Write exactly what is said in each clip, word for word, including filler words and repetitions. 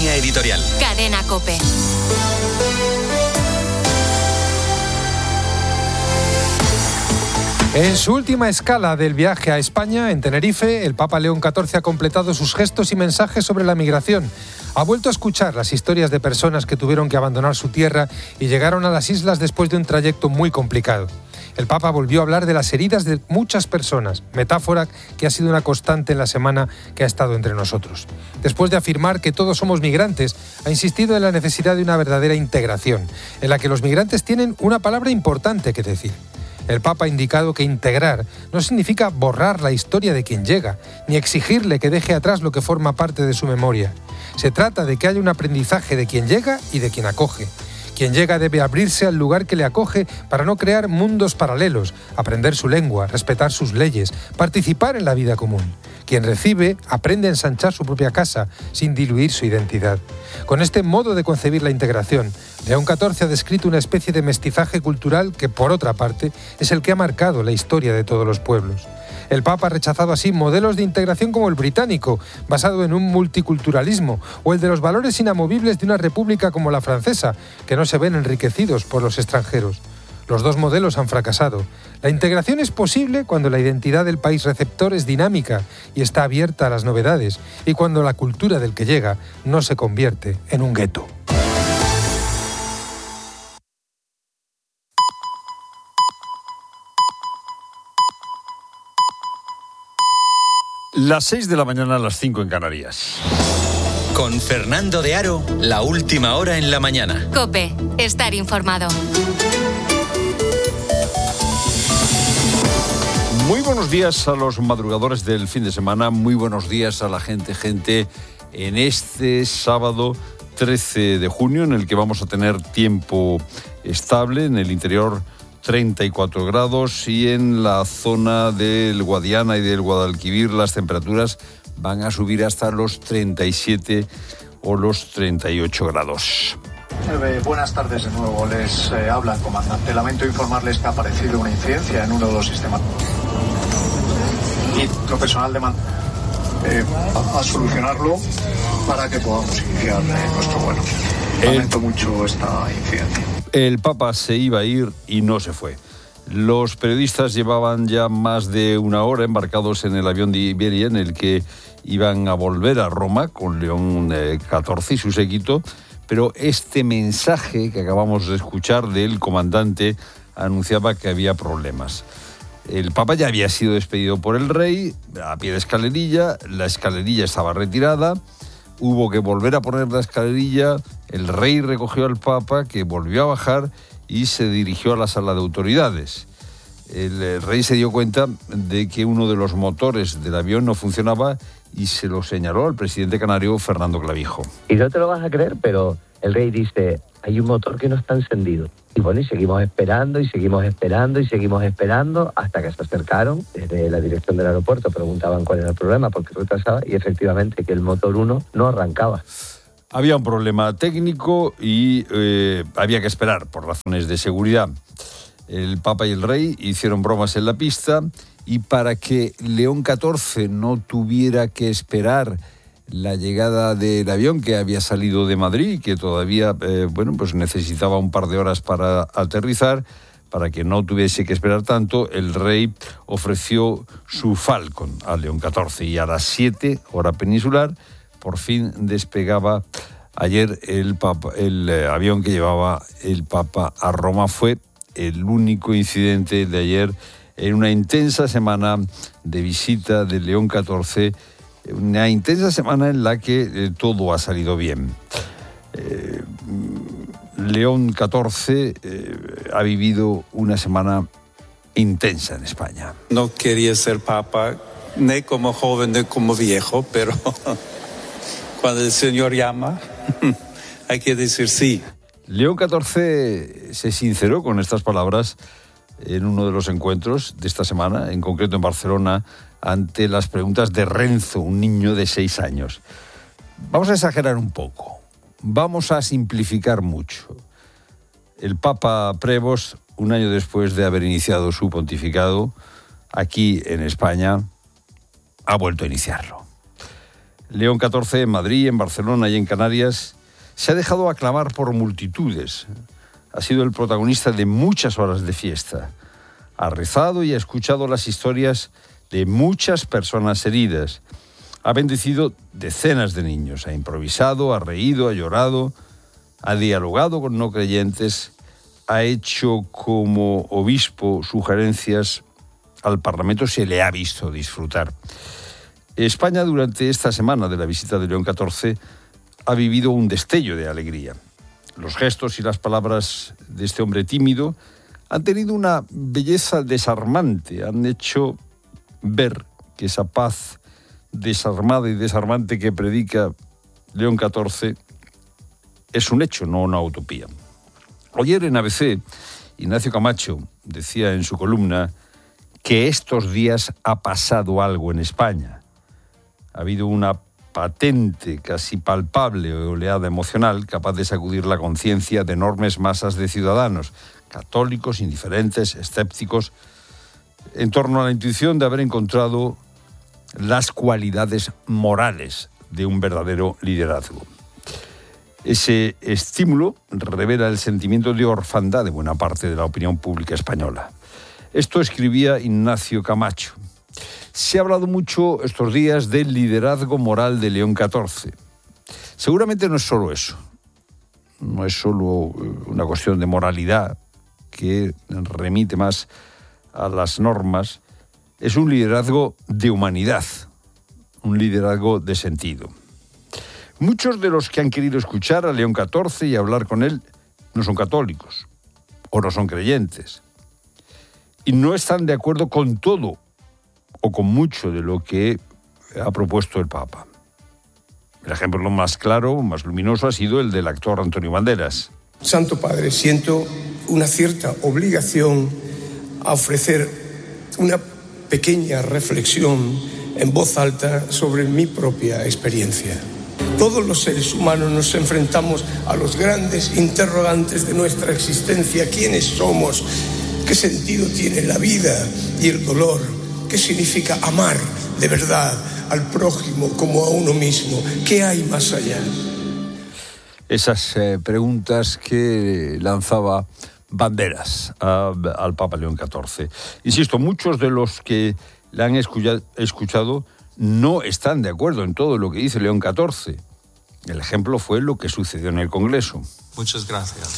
Línea editorial. Cadena COPE. En su última escala del viaje a España, en Tenerife, el Papa León catorce ha completado sus gestos y mensajes sobre la migración. Ha vuelto a escuchar las historias de personas que tuvieron que abandonar su tierra y llegaron a las islas después de un trayecto muy complicado. El Papa volvió a hablar de las heridas de muchas personas, metáfora que ha sido una constante en la semana que ha estado entre nosotros. Después de afirmar que todos somos migrantes, ha insistido en la necesidad de una verdadera integración, en la que los migrantes tienen una palabra importante que decir. El Papa ha indicado que integrar no significa borrar la historia de quien llega, ni exigirle que deje atrás lo que forma parte de su memoria. Se trata de que haya un aprendizaje de quien llega y de quien acoge. Quien llega debe abrirse al lugar que le acoge para no crear mundos paralelos, aprender su lengua, respetar sus leyes, participar en la vida común. Quien recibe aprende a ensanchar su propia casa sin diluir su identidad. Con este modo de concebir la integración, León catorce ha descrito una especie de mestizaje cultural que, por otra parte, es el que ha marcado la historia de todos los pueblos. El Papa ha rechazado así modelos de integración como el británico, basado en un multiculturalismo, o el de los valores inamovibles de una república como la francesa, que no se ven enriquecidos por los extranjeros. Los dos modelos han fracasado. La integración es posible cuando la identidad del país receptor es dinámica y está abierta a las novedades, y cuando la cultura del que llega no se convierte en un gueto. Las seis de la mañana a las cinco en Canarias. Con Fernando de Aro, la última hora en la mañana. COPE, estar informado. Muy buenos días a los madrugadores del fin de semana, muy buenos días a la gente, gente, en este sábado trece de junio, en el que vamos a tener tiempo estable en el interior, treinta y cuatro grados, y en la zona del Guadiana y del Guadalquivir las temperaturas van a subir hasta los treinta y siete o los treinta y ocho grados. Eh, buenas tardes de nuevo, les eh, habla el comandante. Lamento informarles que ha aparecido una incidencia en uno de los sistemas y lo personal de man- eh, a, a solucionarlo para que podamos iniciar eh, nuestro vuelo. Lamento el... mucho esta incidencia. El Papa se iba a ir y no se fue. Los periodistas llevaban ya más de una hora embarcados en el avión de Iberia, en el que iban a volver a Roma con León catorce y su séquito, pero este mensaje que acabamos de escuchar del comandante anunciaba que había problemas. El Papa ya había sido despedido por el rey a pie de escalerilla, la escalerilla estaba retirada, hubo que volver a poner la escalerilla, el rey recogió al Papa, que volvió a bajar y se dirigió a la sala de autoridades. El rey se dio cuenta de que uno de los motores del avión no funcionaba y se lo señaló al presidente canario Fernando Clavijo. Y no te lo vas a creer, pero el rey dice, hay un motor que no está encendido. Y bueno, y seguimos esperando, y seguimos esperando, y seguimos esperando, hasta que se acercaron desde la dirección del aeropuerto, preguntaban cuál era el problema, por qué retrasaba, y efectivamente que el motor uno no arrancaba. Había un problema técnico y eh, había que esperar por razones de seguridad. El Papa y el Rey hicieron bromas en la pista, y para que León catorce no tuviera que esperar la llegada del avión que había salido de Madrid y que todavía eh, bueno, pues necesitaba un par de horas para aterrizar, para que no tuviese que esperar tanto, el Rey ofreció su Falcon a León catorce, y a las siete, hora peninsular, por fin despegaba ayer el, Papa, el eh, avión que llevaba el Papa a Roma. Fue el único incidente de ayer en una intensa semana de visita de León catorce, una intensa semana en la que eh, todo ha salido bien. Eh, León catorce eh, ha vivido una semana intensa en España. No quería ser papa, ni como joven ni como viejo, pero cuando el Señor llama, hay que decir sí. León catorce se sinceró con estas palabras en uno de los encuentros de esta semana, en concreto en Barcelona, ante las preguntas de Renzo, un niño de seis años. Vamos a exagerar un poco, vamos a simplificar mucho. El Papa Prevost, un año después de haber iniciado su pontificado, aquí en España, ha vuelto a iniciarlo. León catorce en Madrid, en Barcelona y en Canarias se ha dejado aclamar por multitudes. Ha sido el protagonista de muchas horas de fiesta. Ha rezado y ha escuchado las historias de muchas personas heridas. Ha bendecido decenas de niños. Ha improvisado, ha reído, ha llorado, ha dialogado con no creyentes, ha hecho como obispo sugerencias al Parlamento, se le ha visto disfrutar. España, durante esta semana de la visita de León catorce, ha vivido un destello de alegría. Los gestos y las palabras de este hombre tímido han tenido una belleza desarmante, han hecho ver que esa paz desarmada y desarmante que predica León catorce es un hecho, no una utopía. Ayer en A B C, Ignacio Camacho decía en su columna que estos días ha pasado algo en España. Ha habido una patente, casi palpable oleada emocional capaz de sacudir la conciencia de enormes masas de ciudadanos, católicos, indiferentes, escépticos, en torno a la intuición de haber encontrado las cualidades morales de un verdadero liderazgo. Ese estímulo revela el sentimiento de orfandad de buena parte de la opinión pública española. Esto escribía Ignacio Camacho. Se ha hablado mucho estos días del liderazgo moral de León catorce. Seguramente no es solo eso. No es solo una cuestión de moralidad que remite más a las normas. Es un liderazgo de humanidad, un liderazgo de sentido. Muchos de los que han querido escuchar a León catorce y hablar con él no son católicos o no son creyentes. Y no están de acuerdo con todo o con mucho de lo que ha propuesto el Papa. El ejemplo más claro, más luminoso, ha sido el del actor Antonio Banderas. Santo Padre, siento una cierta obligación a ofrecer una pequeña reflexión en voz alta sobre mi propia experiencia. Todos los seres humanos nos enfrentamos a los grandes interrogantes de nuestra existencia. ¿Quiénes somos? ¿Qué sentido tiene la vida y el dolor? ¿Qué significa amar de verdad al prójimo como a uno mismo? ¿Qué hay más allá? Esas eh, preguntas que lanzaba Banderas a, al Papa León catorce. Insisto, muchos de los que le han escuchado, escuchado no están de acuerdo en todo lo que dice León catorce. El ejemplo fue lo que sucedió en el Congreso. Muchas gracias.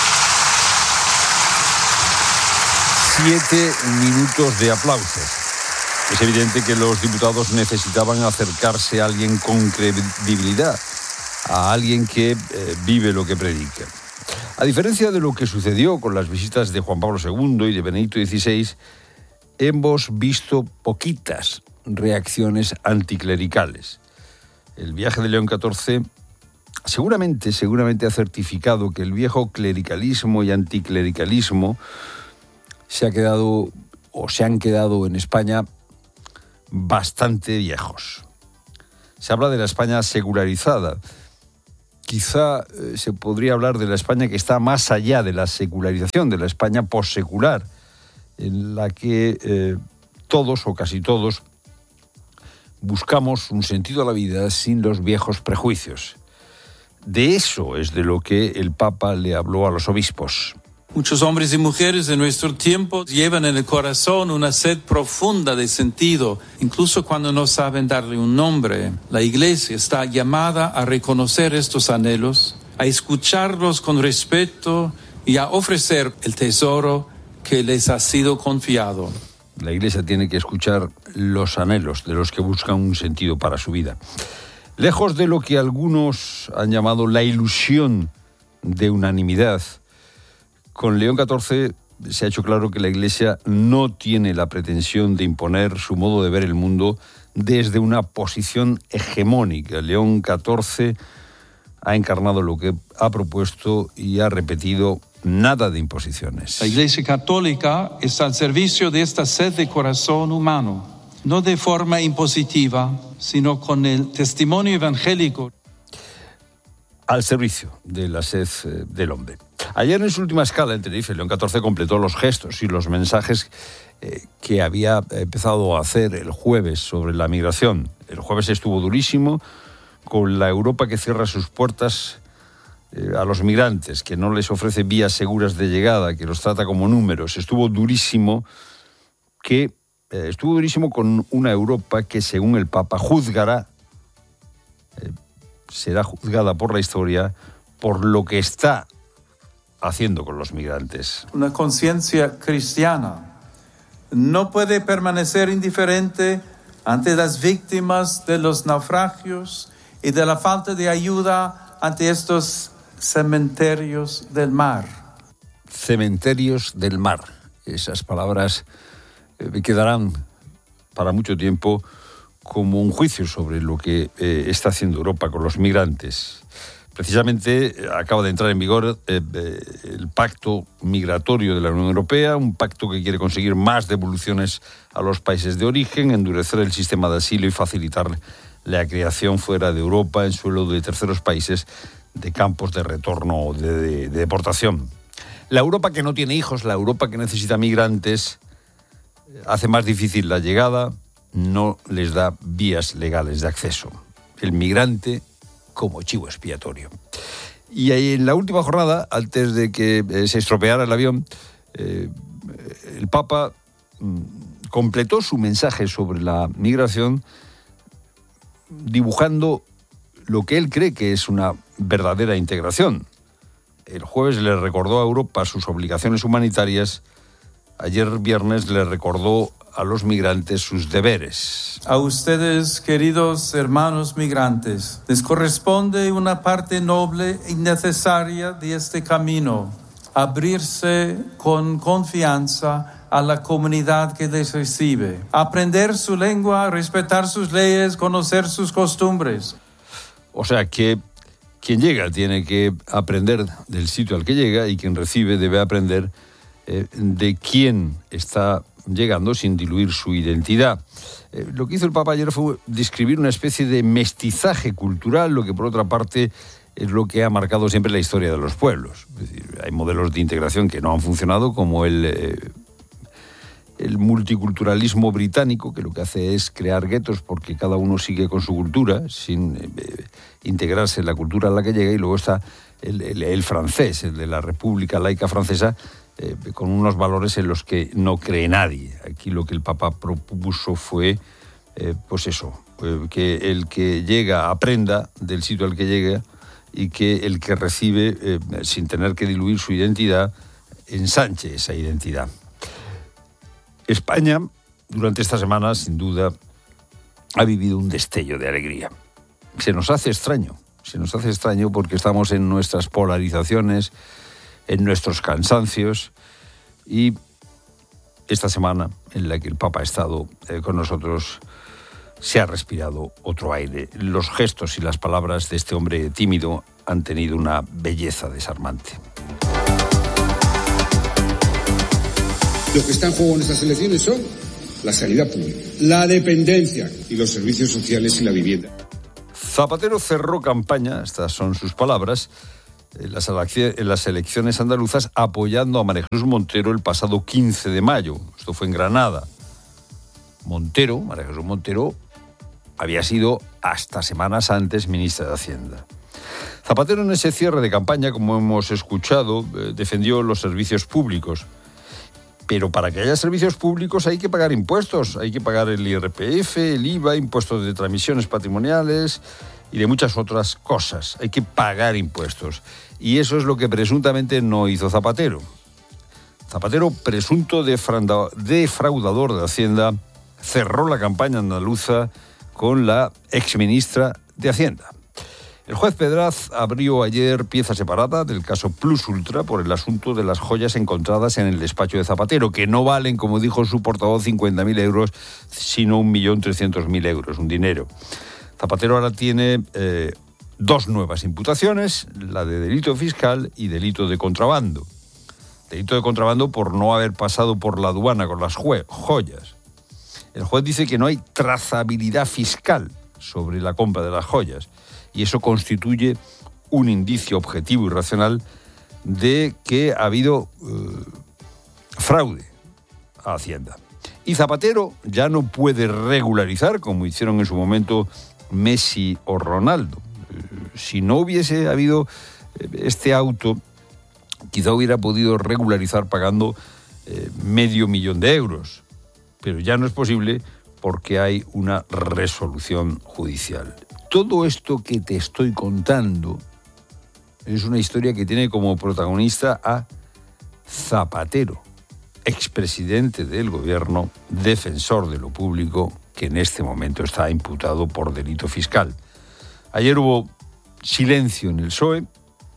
Siete minutos de aplausos. Es evidente que los diputados necesitaban acercarse a alguien con credibilidad, a alguien que eh, vive lo que predica. A diferencia de lo que sucedió con las visitas de Juan Pablo segundo y de Benedicto dieciséis, hemos visto poquitas reacciones anticlericales. El viaje de León catorce seguramente, seguramente ha certificado que el viejo clericalismo y anticlericalismo se ha quedado o se han quedado en España bastante viejos. Se habla de la España secularizada. Quizá eh, se podría hablar de la España que está más allá de la secularización, de la España possecular, en la que eh, todos o casi todos buscamos un sentido a la vida sin los viejos prejuicios. De eso es de lo que el Papa le habló a los obispos. Muchos hombres y mujeres de nuestro tiempo llevan en el corazón una sed profunda de sentido, incluso cuando no saben darle un nombre. La Iglesia está llamada a reconocer estos anhelos, a escucharlos con respeto y a ofrecer el tesoro que les ha sido confiado. La Iglesia tiene que escuchar los anhelos de los que buscan un sentido para su vida. Lejos de lo que algunos han llamado la ilusión de unanimidad, con León catorce se ha hecho claro que la Iglesia no tiene la pretensión de imponer su modo de ver el mundo desde una posición hegemónica. León catorce ha encarnado lo que ha propuesto y ha repetido: nada de imposiciones. La Iglesia Católica está al servicio de esta sed de corazón humano, no de forma impositiva, sino con el testimonio evangélico. Al servicio de la sed del hombre. Ayer, en su última escala en Tenerife, León catorce completó los gestos y los mensajes eh, que había empezado a hacer el jueves sobre la migración. El jueves estuvo durísimo, con la Europa que cierra sus puertas eh, a los migrantes, que no les ofrece vías seguras de llegada, que los trata como números. Estuvo durísimo que eh, estuvo durísimo con una Europa que, según el Papa, juzgará, eh, será juzgada por la historia por lo que está haciendo con los migrantes. Una conciencia cristiana no puede permanecer indiferente ante las víctimas de los naufragios y de la falta de ayuda ante estos cementerios del mar. Cementerios del mar. Esas palabras eh, quedarán para mucho tiempo como un juicio sobre lo que eh, está haciendo Europa con los migrantes. Precisamente eh, acaba de entrar en vigor eh, eh, el pacto migratorio de la Unión Europea, un pacto que quiere conseguir más devoluciones a los países de origen, endurecer el sistema de asilo y facilitar la creación fuera de Europa, en suelo de terceros países, de campos de retorno o de, de, de deportación. La Europa que no tiene hijos, la Europa que necesita migrantes, hace más difícil la llegada, no les da vías legales de acceso. El migrante como chivo expiatorio. Y ahí en la última jornada, antes de que eh, se estropeara el avión, eh, el Papa mm, completó su mensaje sobre la migración dibujando lo que él cree que es una verdadera integración. El jueves le recordó a Europa sus obligaciones humanitarias. Ayer viernes le recordó a los migrantes sus deberes. A ustedes, queridos hermanos migrantes, les corresponde una parte noble y necesaria de este camino: abrirse con confianza a la comunidad que les recibe, aprender su lengua, respetar sus leyes, conocer sus costumbres. O sea que quien llega tiene que aprender del sitio al que llega, y quien recibe debe aprender eh, de quién está llegando sin diluir su identidad. Eh, lo que hizo el Papa ayer fue describir una especie de mestizaje cultural, lo que por otra parte es lo que ha marcado siempre la historia de los pueblos. Es decir, hay modelos de integración que no han funcionado, como el, eh, el multiculturalismo británico, que lo que hace es crear guetos porque cada uno sigue con su cultura, sin eh, integrarse en la cultura a la que llega. Y luego está el, el, el francés, el de la República Laica Francesa, Eh, con unos valores en los que no cree nadie. Aquí lo que el Papa propuso fue, eh, pues eso, eh, que el que llega aprenda del sitio al que llega, y que el que recibe, eh, sin tener que diluir su identidad, ensanche esa identidad. España, durante esta semana, sin duda, ha vivido un destello de alegría. Se nos hace extraño, se nos hace extraño porque estamos en nuestras polarizaciones, en nuestros cansancios, y esta semana en la que el Papa ha estado eh, con nosotros se ha respirado otro aire. Los gestos y las palabras de este hombre tímido han tenido una belleza desarmante. Lo que está en juego en estas elecciones son la sanidad pública, la dependencia y los servicios sociales y la vivienda. Zapatero cerró campaña, estas son sus palabras, en las, en las elecciones andaluzas, apoyando a María Jesús Montero el pasado quince de mayo. Esto fue en Granada. Montero, María Jesús Montero, había sido hasta semanas antes ministra de Hacienda. Zapatero, en ese cierre de campaña, como hemos escuchado, eh, defendió los servicios públicos. Pero para que haya servicios públicos hay que pagar impuestos, hay que pagar el I R P F, el I V A, impuestos de transmisiones patrimoniales y de muchas otras cosas. Hay que pagar impuestos. Y eso es lo que presuntamente no hizo Zapatero. Zapatero, presunto defraudador de Hacienda, cerró la campaña andaluza con la exministra de Hacienda. El juez Pedraz abrió ayer pieza separada del caso Plus Ultra por el asunto de las joyas encontradas en el despacho de Zapatero, que no valen, como dijo su portavoz, cincuenta mil euros, sino un millón trescientos mil euros, un dinero. Zapatero ahora tiene eh, dos nuevas imputaciones, la de delito fiscal y delito de contrabando. Delito de contrabando por no haber pasado por la aduana con las joyas. El juez dice que no hay trazabilidad fiscal sobre la compra de las joyas, y eso constituye un indicio objetivo y racional de que ha habido eh, fraude a Hacienda. Y Zapatero ya no puede regularizar, como hicieron en su momento Messi o Ronaldo. Si no hubiese habido este auto, quizá hubiera podido regularizar pagando eh, medio millón de euros. Pero ya no es posible porque hay una resolución judicial. Todo esto que te estoy contando es una historia que tiene como protagonista a Zapatero, expresidente del gobierno, defensor de lo público, que en este momento está imputado por delito fiscal. Ayer hubo silencio en el P S O E.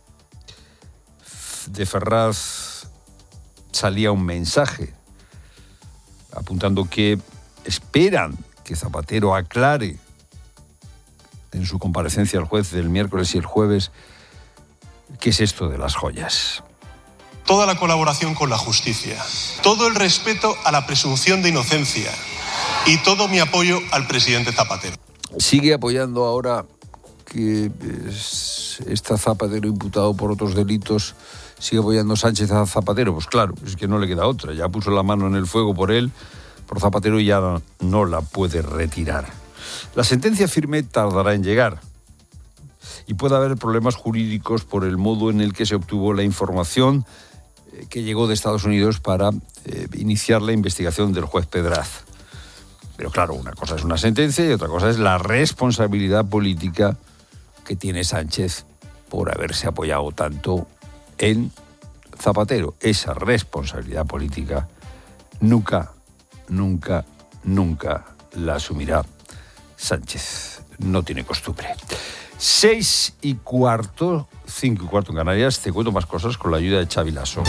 De Ferraz salía un mensaje apuntando que esperan que Zapatero aclare en su comparecencia al juez del miércoles y el jueves qué es esto de las joyas. Toda la colaboración con la justicia, todo el respeto a la presunción de inocencia y todo mi apoyo al presidente Zapatero. Sigue apoyando ahora que está Zapatero imputado por otros delitos, sigue apoyando Sánchez a Zapatero. Pues claro, es que no le queda otra. Ya puso la mano en el fuego por él, por Zapatero, y ya no, no la puede retirar. La sentencia firme tardará en llegar y puede haber problemas jurídicos por el modo en el que se obtuvo la información que llegó de Estados Unidos para eh, iniciar la investigación del juez Pedraz. Pero claro, una cosa es una sentencia y otra cosa es la responsabilidad política que tiene Sánchez por haberse apoyado tanto en Zapatero. Esa responsabilidad política nunca, nunca, nunca la asumirá Sánchez. No tiene costumbre. Seis y cuarto, cinco y cuarto en Canarias. Te cuento más cosas con la ayuda de Xavi Lasso.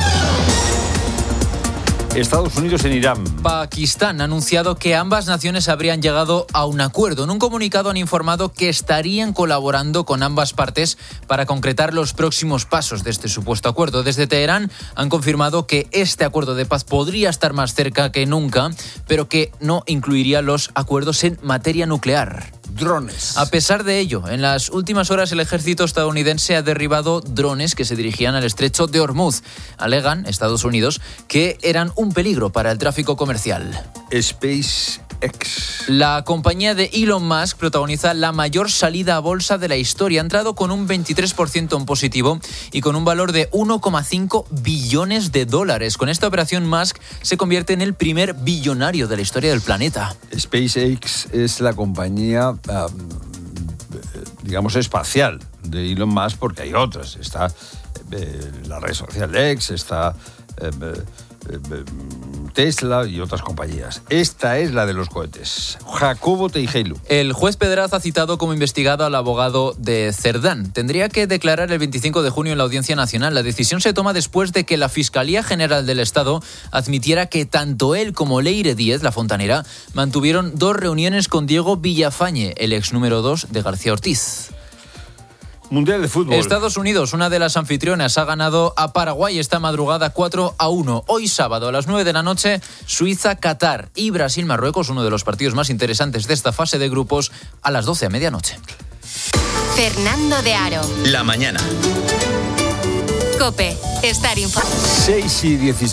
Estados Unidos en Irán. Pakistán ha anunciado que ambas naciones habrían llegado a un acuerdo. En un comunicado han informado que estarían colaborando con ambas partes para concretar los próximos pasos de este supuesto acuerdo. Desde Teherán han confirmado que este acuerdo de paz podría estar más cerca que nunca, pero que no incluiría los acuerdos en materia nuclear. Drones. A pesar de ello, en las últimas horas el ejército estadounidense ha derribado drones que se dirigían al estrecho de Hormuz. Alegan Estados Unidos que eran un peligro para el tráfico comercial. SpaceX. La compañía de Elon Musk protagoniza la mayor salida a bolsa de la historia. Ha entrado con un veintitrés por ciento en positivo y con un valor de uno coma cinco billones de dólares. Con esta operación, Musk se convierte en el primer billonario de la historia del planeta. SpaceX es la compañía, digamos, espacial de Elon Musk, porque hay otras. Está eh, la red social X, está eh, eh, Tesla y otras compañías. Esta es la de los cohetes. Jacobo Teijeilu. El juez Pedraz ha citado como investigado al abogado de Cerdán. Tendría que declarar el veinticinco de junio en la Audiencia Nacional. La decisión se toma después de que la Fiscalía General del Estado admitiera que tanto él como Leire Díez, la fontanera, mantuvieron dos reuniones con Diego Villafañe, el ex número dos de García Ortiz. Mundial de fútbol. Estados Unidos, una de las anfitrionas, ha ganado a Paraguay esta madrugada cuatro a uno. Hoy sábado a las nueve de la noche, Suiza-Qatar y Brasil-Marruecos, uno de los partidos más interesantes de esta fase de grupos, a las doce a medianoche. Fernando de Aro. La mañana. COPE. Estar informado. seis y dieciséis.